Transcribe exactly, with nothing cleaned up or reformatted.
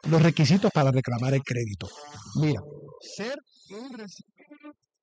Los requisitos para reclamar el crédito. Mira, ser un